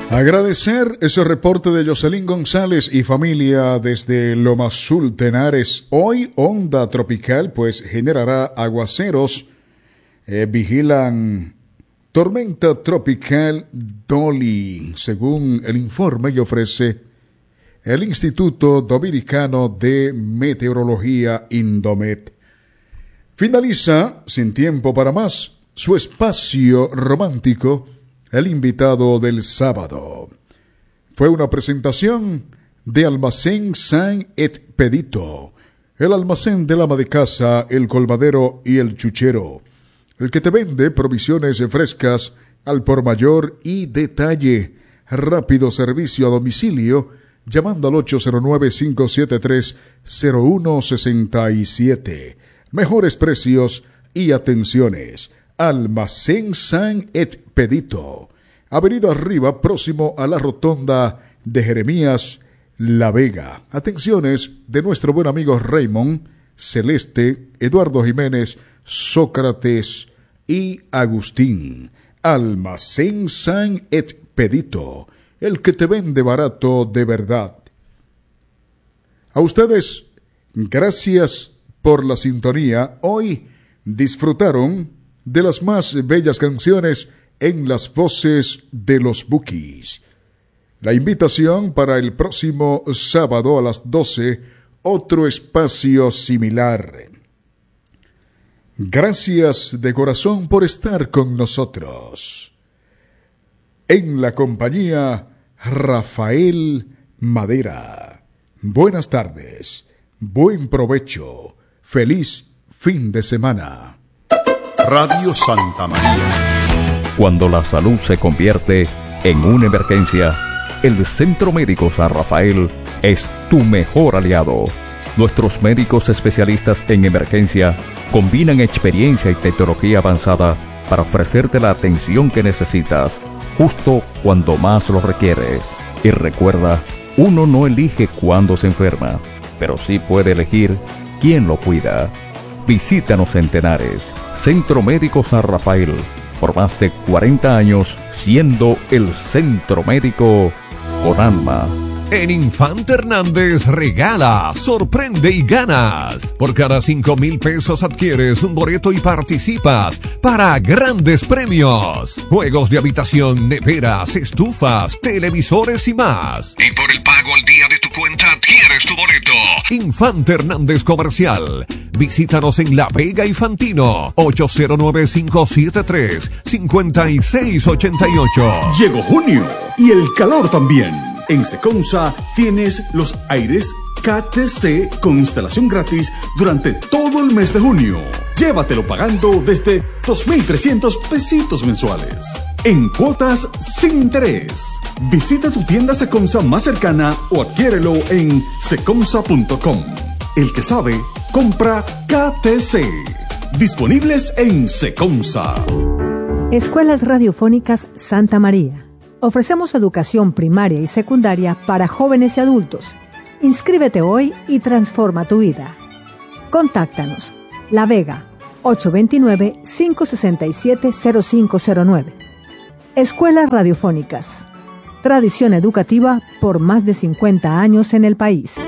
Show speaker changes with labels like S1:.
S1: Agradecer ese reporte de Jocelyn González y familia desde Loma Azul, Tenares. Hoy onda tropical pues generará aguaceros. Vigilan tormenta tropical Dolly, según el informe que ofrece el Instituto Dominicano de Meteorología Indomet. Finaliza, sin tiempo para más, su espacio romántico, el invitado del sábado. Fue una presentación de Almacén San Expedito, el almacén del ama de casa, el colmadero y el chuchero, el que te vende provisiones frescas al por mayor y detalle. Rápido servicio a domicilio, llamando al 809-573-0167. Mejores precios y atenciones. Almacén San Expedito, Avenida Arriba, próximo a la rotonda de Jeremías La Vega. Atenciones de nuestro buen amigo Raymond, Celeste, Eduardo Jiménez, Sócrates y Agustín. Almacén San Expedito, el que te vende barato de verdad. A ustedes, gracias por la sintonía. Hoy disfrutaron de las más bellas canciones en las voces de los Bukis. La invitación para el próximo sábado a las 12, otro espacio similar. Gracias de corazón por estar con nosotros. En la compañía Rafael Madera. Buenas tardes, buen provecho, feliz fin de semana.
S2: Radio Santa María.
S3: Cuando la salud se convierte en una emergencia, el Centro Médico San Rafael es tu mejor aliado. Nuestros médicos especialistas en emergencia combinan experiencia y tecnología avanzada para ofrecerte la atención que necesitas, justo cuando más lo requieres. Y recuerda, uno no elige cuándo se enferma, pero sí puede elegir quién lo cuida. Visítanos en Tenares, Centro Médico San Rafael, por más de 40 años siendo el centro médico con alma.
S4: En Infante Hernández regala, sorprende y ganas. Por cada 5,000 pesos adquieres un boleto y participas para grandes premios. Juegos de habitación, neveras, estufas, televisores y más. Y por el pago al día de tu cuenta adquieres tu boleto. Infante Hernández Comercial. Visítanos en La Vega y Fantino. 809-573-5688.
S5: Llegó junio y el calor también. En Seconsa tienes los aires KTC con instalación gratis durante todo el mes de junio. Llévatelo pagando desde 2,300 pesitos mensuales, en cuotas sin interés. Visita tu tienda Seconsa más cercana o adquiérelo en seconsa.com. El que sabe, compra KTC. Disponibles en Seconsa.
S6: Escuelas Radiofónicas Santa María. Ofrecemos educación primaria y secundaria para jóvenes y adultos. Inscríbete hoy y transforma tu vida. Contáctanos. La Vega, 829-567-0509. Escuelas Radiofónicas. Tradición educativa por más de 50 años en el país.